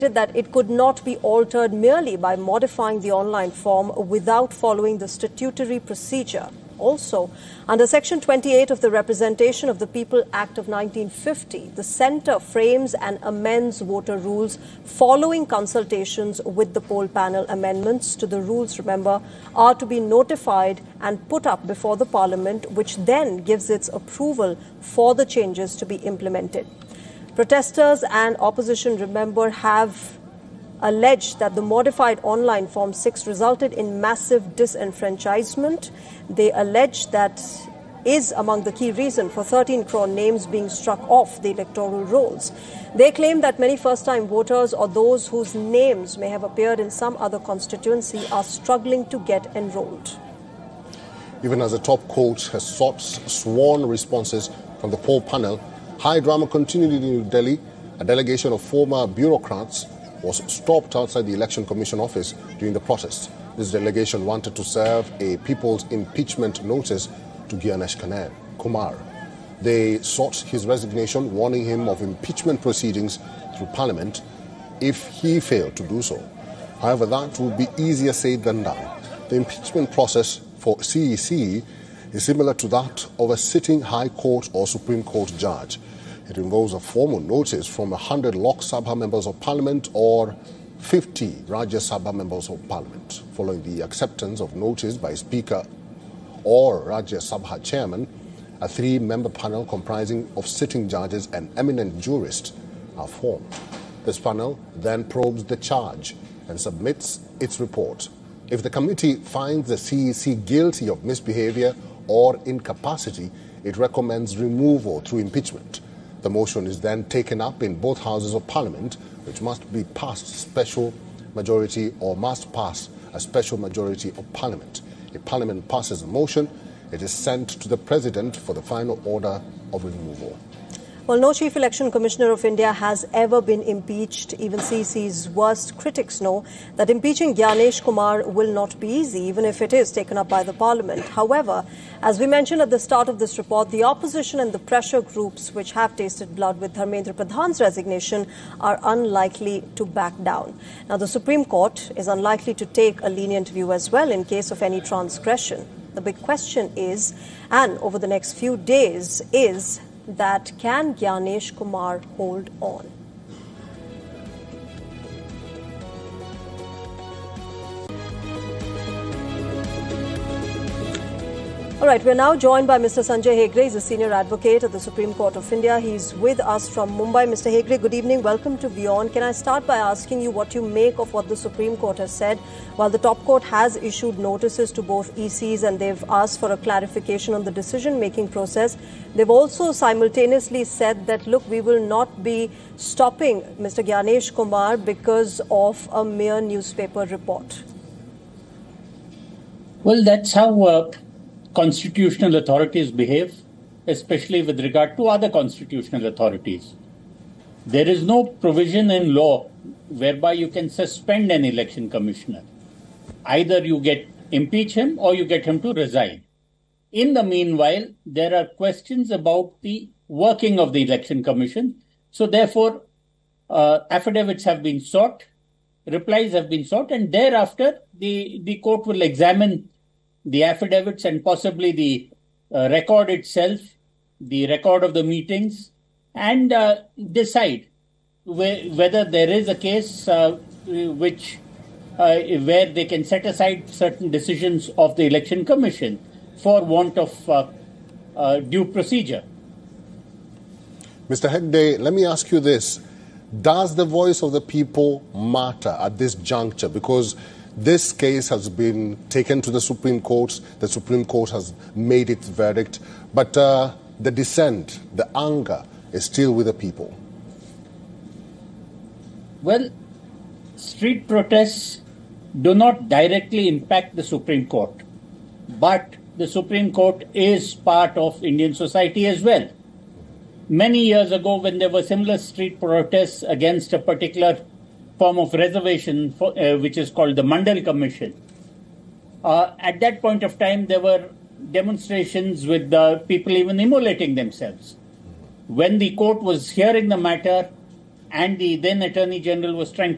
that it could not be altered merely by modifying the online form without following the statutory procedure. Also, under Section 28 of the Representation of the People Act of 1950, the Centre frames and amends voter rules following consultations with the poll panel. Amendments to the rules, remember, are to be notified and put up before the Parliament, which then gives its approval for the changes to be implemented. Protesters and opposition, remember, have alleged that the modified online Form 6 resulted in massive disenfranchisement. They allege that is among the key reasons for 13 crore names being struck off the electoral rolls. They claim that many first-time voters or those whose names may have appeared in some other constituency are struggling to get enrolled. Even as the top court has sought sworn responses from the poll panel, high drama continued in New Delhi. A delegation of former bureaucrats was stopped outside the Election Commission office during the protest. This delegation wanted to serve a people's impeachment notice to Gyanesh Kumar. They sought his resignation, warning him of impeachment proceedings through Parliament if he failed to do so. However, that would be easier said than done. The impeachment process for CEC is similar to that of a sitting High Court or Supreme Court judge. It involves a formal notice from 100 Lok Sabha members of Parliament or 50 Rajya Sabha members of Parliament. Following the acceptance of notice by Speaker or Rajya Sabha Chairman, a three-member panel comprising of sitting judges and eminent jurists are formed. This panel then probes the charge and submits its report. If the committee finds the CEC guilty of misbehavior or incapacity, it recommends removal through impeachment. The motion is then taken up in both houses of Parliament, which must be passed special majority or must pass a special majority of Parliament. If Parliament passes a motion, it is sent to the President for the final order of removal. Well, no Chief Election Commissioner of India has ever been impeached. Even CEC's worst critics know that impeaching Gyanesh Kumar will not be easy, even if it is taken up by the Parliament. However, as we mentioned at the start of this report, the opposition and the pressure groups which have tasted blood with Dharmendra Pradhan's resignation are unlikely to back down. Now, the Supreme Court is unlikely to take a lenient view as well in case of any transgression. The big question is, and over the next few days, is that can Gyanesh Kumar hold on? All right, we're now joined by Mr. Sanjay Hegde. He's a senior advocate at the Supreme Court of India. He's with us from Mumbai. Mr. Hegde, good evening. Welcome to Beyond. Can I start by asking you what you make of what the Supreme Court has said? While the top court has issued notices to both ECs and they've asked for a clarification on the decision-making process, they've also simultaneously said that, look, we will not be stopping Mr. Gyanesh Kumar because of a mere newspaper report. Well, that's how constitutional authorities behave, especially with regard to other constitutional authorities. There is no provision in law whereby you can suspend an election commissioner. Either you impeach him or you get him to resign. In the meanwhile, there are questions about the working of the election commission. So therefore, affidavits have been sought, replies have been sought, and thereafter the court will examine the affidavits and possibly the record itself, the record of the meetings, and decide whether there is a case where they can set aside certain decisions of the election commission for want of due procedure. Mr. Hegde, let me ask you this. Does the voice of the people matter at this juncture? Because this case has been taken to the Supreme Court. The Supreme Court has made its verdict. But the dissent, the anger, is still with the people. Well, street protests do not directly impact the Supreme Court. But the Supreme Court is part of Indian society as well. Many years ago, when there were similar street protests against a particular form of reservation, which is called the Mandal Commission. At that point of time, there were demonstrations with the people even immolating themselves. When the court was hearing the matter and the then Attorney General was trying to